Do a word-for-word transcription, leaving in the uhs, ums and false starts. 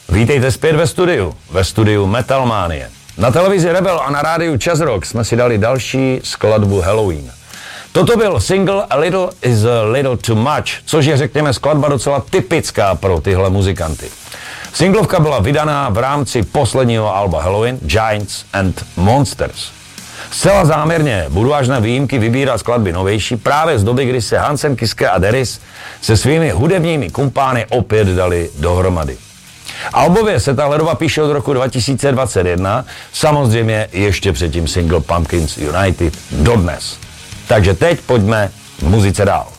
Vítejte zpět ve studiu, ve studiu Metalmanie. Na televizi Rebel a na rádiu Jazz Rock jsme si dali další skladbu Halloween. Toto byl single A Little is a Little Too Much, což je, řekněme, skladba docela typická pro tyhle muzikanty. Singlovka byla vydaná v rámci posledního alba Halloween, Giants and Monsters. Zcela záměrně budu až na výjimky vybírat skladby novější právě z doby, kdy se Hansen, Kiske a Deris se svými hudebními kumpány opět dali dohromady. Albově se tahle doba píše od roku dva tisíce dvacet jedna, samozřejmě ještě předtím single Pumpkins United dodnes. Takže teď pojďme v muzice dál.